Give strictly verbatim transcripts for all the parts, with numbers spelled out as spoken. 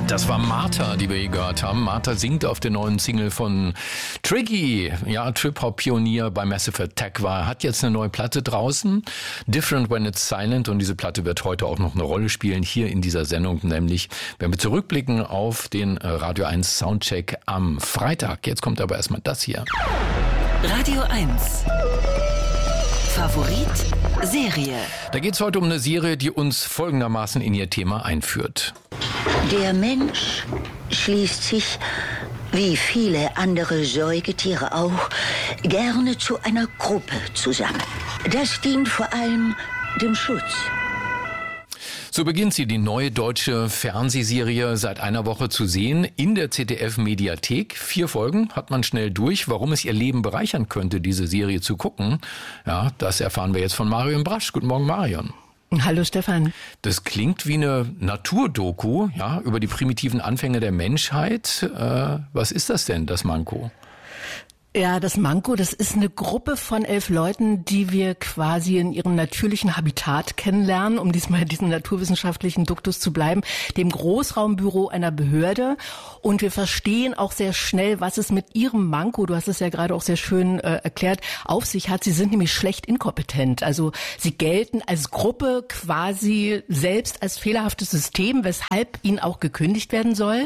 Das war Martha, die wir hier gehört haben. Martha singt auf der neuen Single von Tricky. Ja, Trip-Hop-Pionier bei Massive Attack war. Hat jetzt eine neue Platte draußen. Different When It's Silent. Und diese Platte wird heute auch noch eine Rolle spielen hier in dieser Sendung. Nämlich, wenn wir zurückblicken auf den Radio eins Soundcheck am Freitag. Jetzt kommt aber erstmal das hier. Radio eins. Favorit Serie. Da geht es heute um eine Serie, die uns folgendermaßen in ihr Thema einführt. Der Mensch schließt sich, wie viele andere Säugetiere auch, gerne zu einer Gruppe zusammen. Das dient vor allem dem Schutz. So beginnt sie, die neue deutsche Fernsehserie, seit einer Woche zu sehen in der Z D F-Mediathek. Vier Folgen hat man schnell durch. Warum es ihr Leben bereichern könnte, diese Serie zu gucken, ja, das erfahren wir jetzt von Marion Brasch. Guten Morgen, Marion. Hallo Stefan. Das klingt wie eine Naturdoku, ja, über die primitiven Anfänge der Menschheit. Äh, was ist das denn, das Manko? Ja, das Manko, das ist eine Gruppe von elf Leuten, die wir quasi in ihrem natürlichen Habitat kennenlernen, um diesmal diesen naturwissenschaftlichen Duktus zu bleiben, dem Großraumbüro einer Behörde. Und wir verstehen auch sehr schnell, was es mit ihrem Manko, du hast es ja gerade auch sehr schön äh, erklärt, auf sich hat. Sie sind nämlich schlecht inkompetent. Also sie gelten als Gruppe quasi selbst als fehlerhaftes System, weshalb ihnen auch gekündigt werden soll.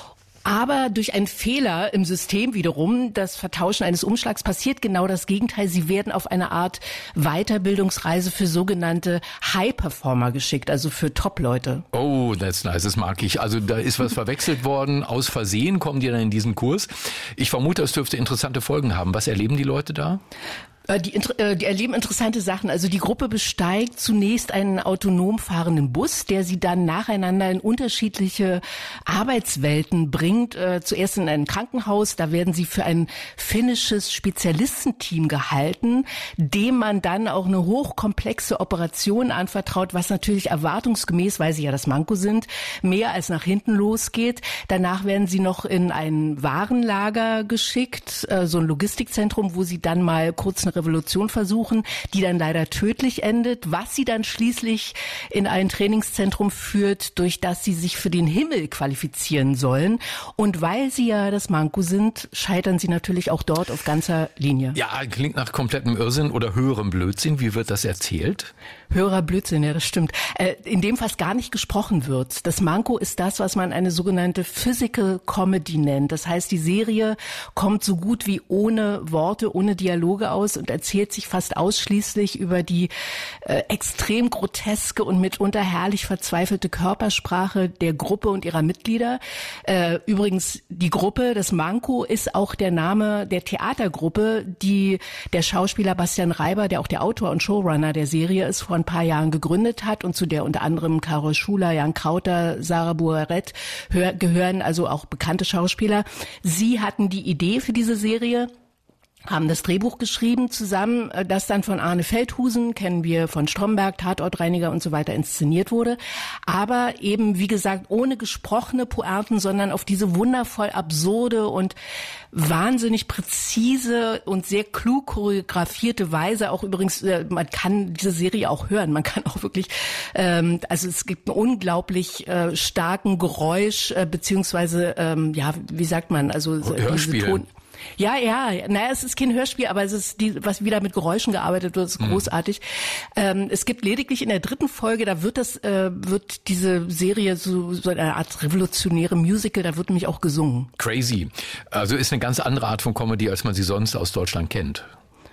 Aber durch einen Fehler im System wiederum, das Vertauschen eines Umschlags, passiert genau das Gegenteil. Sie werden auf eine Art Weiterbildungsreise für sogenannte High-Performer geschickt, also für Top-Leute. Oh, that's nice, das mag ich. Also da ist was verwechselt worden. Aus Versehen kommen die dann in diesen Kurs. Ich vermute, es dürfte interessante Folgen haben. Was erleben die Leute da? Die, die erleben interessante Sachen. Also die Gruppe besteigt zunächst einen autonom fahrenden Bus, der sie dann nacheinander in unterschiedliche Arbeitswelten bringt. Äh, zuerst in ein Krankenhaus, da werden sie für ein finnisches Spezialistenteam gehalten, dem man dann auch eine hochkomplexe Operation anvertraut, was natürlich erwartungsgemäß, weil sie ja das Manko sind, mehr als nach hinten losgeht. Danach werden sie noch in ein Warenlager geschickt, äh, so ein Logistikzentrum, wo sie dann mal kurz eine Revolution versuchen, die dann leider tödlich endet, was sie dann schließlich in ein Trainingszentrum führt, durch das sie sich für den Himmel qualifizieren sollen. Und weil sie ja das Manko sind, scheitern sie natürlich auch dort auf ganzer Linie. Ja, klingt nach komplettem Irrsinn oder höherem Blödsinn. Wie wird das erzählt? Höherer Blödsinn, ja, das stimmt. Äh, in dem fast gar nicht gesprochen wird. Das Manko ist das, was man eine sogenannte Physical Comedy nennt. Das heißt, die Serie kommt so gut wie ohne Worte, ohne Dialoge aus und erzählt sich fast ausschließlich über die äh, extrem groteske und mitunter herrlich verzweifelte Körpersprache der Gruppe und ihrer Mitglieder. Äh, übrigens, die Gruppe, das Manko, ist auch der Name der Theatergruppe, die der Schauspieler Bastian Reiber, der auch der Autor und Showrunner der Serie ist, vor ein paar Jahren gegründet hat und zu der unter anderem Carol Schuler, Jan Krauter, Sarah Boaret hör, gehören, also auch bekannte Schauspieler. Sie hatten die Idee für diese Serie, haben das Drehbuch geschrieben zusammen, das dann von Arne Feldhusen, kennen wir von Stromberg, Tatortreiniger und so weiter, inszeniert wurde. Aber eben, wie gesagt, ohne gesprochene Pointen, sondern auf diese wundervoll absurde und wahnsinnig präzise und sehr klug choreografierte Weise. Auch übrigens, man kann diese Serie auch hören. Man kann auch wirklich, ähm, also es gibt einen unglaublich äh, starken Geräusch, äh, beziehungsweise, ähm, ja, wie sagt man, also Hörspiel. diese Ton. Ja, ja, naja, es ist kein Hörspiel, aber es ist die, was wieder mit Geräuschen gearbeitet wird, ist großartig. Mhm. Ähm, es gibt lediglich in der dritten Folge, da wird das, äh, wird diese Serie so, so eine Art revolutionäre Musical, da wird nämlich auch gesungen. Crazy. Also ist eine ganz andere Art von Comedy, als man sie sonst aus Deutschland kennt.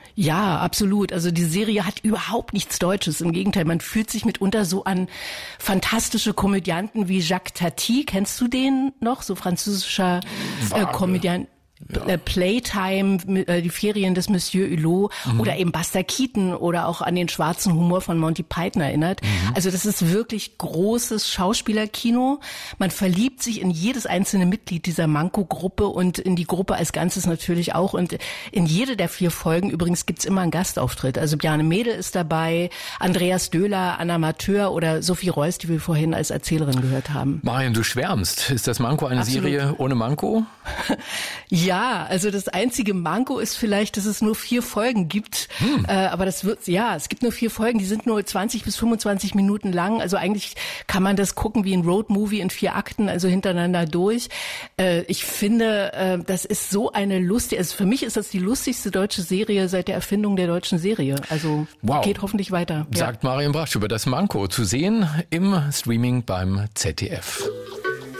Ja, absolut. Also die Serie hat überhaupt nichts Deutsches. Im Gegenteil, man fühlt sich mitunter so an fantastische Komödianten wie Jacques Tati. Kennst du den noch? So französischer äh, Komödiant. Ja. Playtime, die Ferien des Monsieur Hulot, mhm. oder eben Buster Keaton oder auch an den schwarzen Humor von Monty Python erinnert. Mhm. Also das ist wirklich großes Schauspielerkino. Man verliebt sich in jedes einzelne Mitglied dieser Manko-Gruppe und in die Gruppe als Ganzes natürlich auch. Und in jede der vier Folgen übrigens gibt's immer einen Gastauftritt. Also Bjarne Mädel ist dabei, Andreas Döhler, Anna Mateur oder Sophie Reuss, die wir vorhin als Erzählerin gehört haben. Marion, du schwärmst. Ist das Manko eine Absolut. Serie ohne Manko? Ja. Ja, also das einzige Manko ist vielleicht, dass es nur vier Folgen gibt. Hm. Äh, aber das wird, ja, es gibt nur vier Folgen, die sind nur zwanzig bis fünfundzwanzig Minuten lang. Also eigentlich kann man das gucken wie ein Roadmovie in vier Akten, also hintereinander durch. Äh, ich finde, äh, das ist so eine lustige, also für mich ist das die lustigste deutsche Serie seit der Erfindung der deutschen Serie. Also wow. Geht hoffentlich weiter. Sagt ja. Marion Brasch über das Manko, zu sehen im Streaming beim Z D F.